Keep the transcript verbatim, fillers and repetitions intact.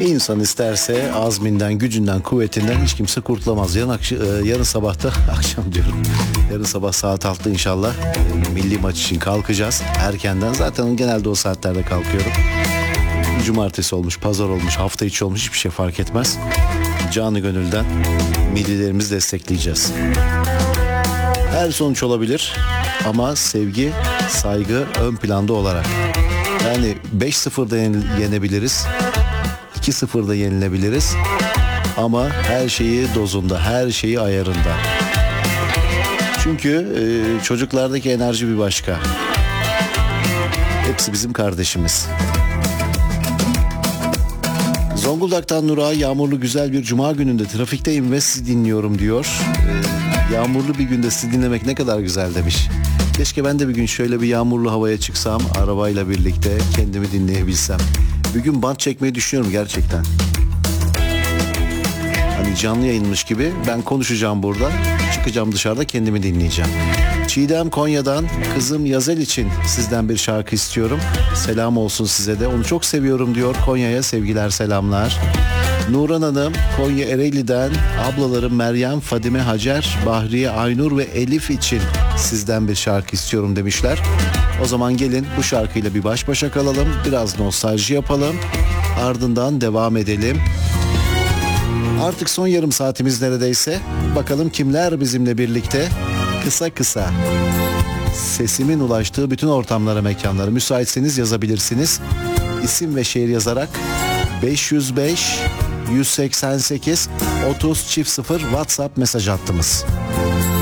İnsan isterse azminden, gücünden, kuvvetinden hiç kimse kurtulamaz. Yarın, akş- yarın sabahta, akşam diyorum, yarın sabah saat altıda inşallah milli maç için kalkacağız. Erkenden, zaten genelde o saatlerde kalkıyorum. Cumartesi olmuş, pazar olmuş, hafta içi olmuş, hiçbir şey fark etmez. Canı gönülden millilerimizi destekleyeceğiz. Her sonuç olabilir ama sevgi, saygı ön planda olarak. Yani beş sıfırda yenebiliriz, iki sıfırda yenilebiliriz ama her şeyi dozunda, her şeyi ayarında. Çünkü e, çocuklardaki enerji bir başka. Hepsi bizim kardeşimiz. Zonguldak'tan Nura, yağmurlu güzel bir cuma gününde trafikteyim ve sizi dinliyorum diyor. Ee, yağmurlu bir günde sizi dinlemek ne kadar güzel demiş. Keşke ben de bir gün şöyle bir yağmurlu havaya çıksam, arabayla birlikte kendimi dinleyebilsem. Bir gün bant çekmeyi düşünüyorum gerçekten. Hani canlı yayınmış gibi ben konuşacağım burada, çıkacağım dışarıda kendimi dinleyeceğim. Çiğdem Konya'dan, kızım Yazel için sizden bir şarkı istiyorum. Selam olsun size de, onu çok seviyorum diyor. Konya'ya sevgiler, selamlar. Nuran Hanım Konya Ereğli'den, ablalarım Meryem, Fadime, Hacer, Bahriye, Aynur ve Elif için sizden bir şarkı istiyorum demişler. O zaman gelin bu şarkıyla bir baş başa kalalım, biraz nostalji yapalım, ardından devam edelim. Artık son yarım saatimiz neredeyse. Bakalım kimler bizimle birlikte. Kısa kısa sesimin ulaştığı bütün ortamlara, mekanlara müsaitseniz yazabilirsiniz. İsim ve şehir yazarak beş yüz beş yüz seksen sekiz otuz sıfır WhatsApp mesaj hattımız.